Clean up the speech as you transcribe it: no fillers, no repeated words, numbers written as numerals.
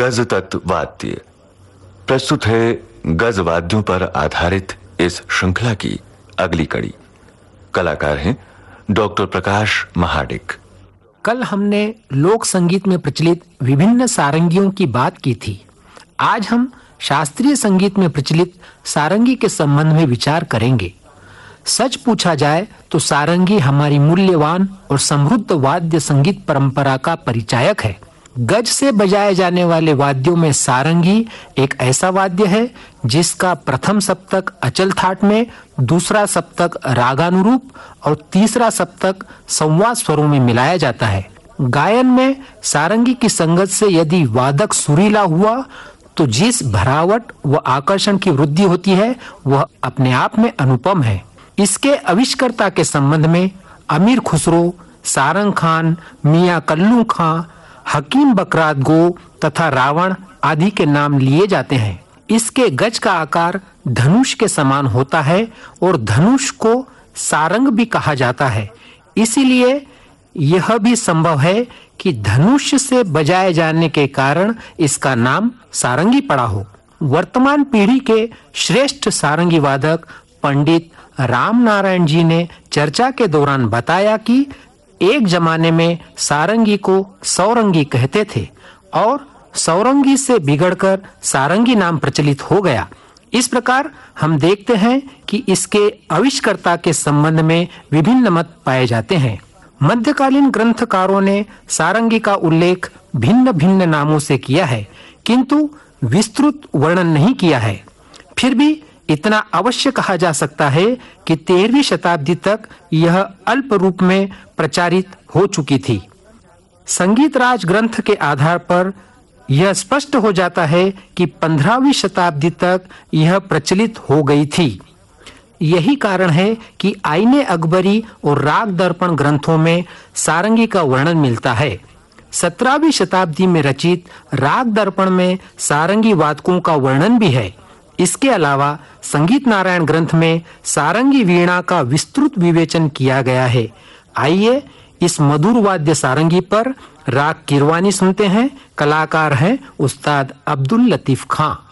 गज तत्व वाद्य। प्रस्तुत है गज वाद्यों पर आधारित इस श्रृंखला की अगली कड़ी। कलाकार हैं डॉक्टर प्रकाश महाडिक। कल हमने लोक संगीत में प्रचलित विभिन्न सारंगियों की बात की थी। आज हम शास्त्रीय संगीत में प्रचलित सारंगी के संबंध में विचार करेंगे। सच पूछा जाए तो सारंगी हमारी मूल्यवान और समृद्ध वाद्य संगीत परंपरा का परिचायक है। गज से बजाए जाने वाले वाद्यों में सारंगी एक ऐसा वाद्य है जिसका प्रथम सप्तक अचल थाट में, दूसरा सप्तक रागानुरूप और तीसरा सप्तक संवाद स्वरों में मिलाया जाता है। गायन में सारंगी की संगत से यदि वादक सुरीला हुआ तो जिस भरावट व आकर्षण की वृद्धि होती है वह अपने आप में अनुपम है। इसके आविष्कर्ता के संबंध में अमीर खुसरो, सारंग खान, मियां कल्लू खां, हकीम बकरात गो तथा रावण आदि के नाम लिए जाते हैं। इसके गज का आकार धनुष के समान होता है और धनुष को सारंग भी कहा जाता है। इसीलिए यह भी संभव है कि धनुष से बजाए जाने के कारण इसका नाम सारंगी पड़ा हो। वर्तमान पीढ़ी के श्रेष्ठ सारंगी वादक पंडित राम नारायण जी ने चर्चा के दौरान बताया कि एक जमाने में सारंगी को सौरंगी कहते थे और सौरंगी से बिगड़कर सारंगी नाम प्रचलित हो गया। इस प्रकार हम देखते हैं कि इसके आविष्कर्ता के संबंध में विभिन्न मत पाए जाते हैं। मध्यकालीन ग्रंथकारों ने सारंगी का उल्लेख भिन्न भिन्न नामों से किया है, किंतु विस्तृत वर्णन नहीं किया है। फिर भी इतना अवश्य कहा जा सकता है कि 13वीं शताब्दी तक यह अल्प रूप में प्रचारित हो चुकी थी। संगीत राज ग्रंथ के आधार पर यह स्पष्ट हो जाता है कि 15वीं शताब्दी तक यह प्रचलित हो गई थी। यही कारण है कि आईने अकबरी और राग दर्पण ग्रंथों में सारंगी का वर्णन मिलता है। 17वीं शताब्दी में रचित राग दर्पण में सारंगी वादकों का वर्णन भी है। इसके अलावा संगीत नारायण ग्रंथ में सारंगी वीणा का विस्तृत विवेचन किया गया है। आइए इस मधुर वाद्य सारंगी पर राग किरवानी सुनते हैं। कलाकार हैं उस्ताद अब्दुल लतीफ खां।